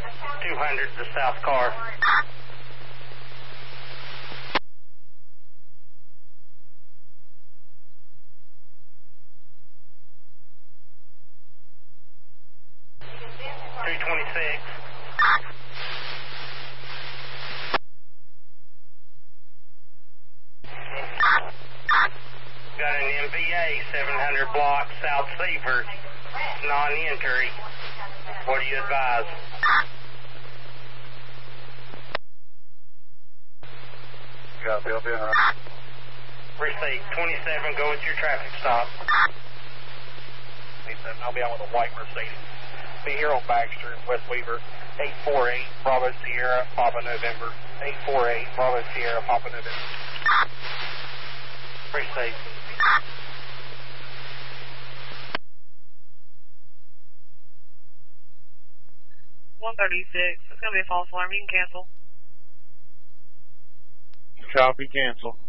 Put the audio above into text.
200, the south car. Got an MVA 700 block South Seaford, non-entry. What do you advise? Copy, I'll be on. Receipt 27, go with your traffic stop. 27, I'll be on with a white Mercedes. Be here on Baxter and West Weaver. 848 Bravo Sierra, Papa November. 848 Bravo Sierra, Papa November. Receipt. $136. It's going to be a false alarm. You can cancel. Copy, cancel.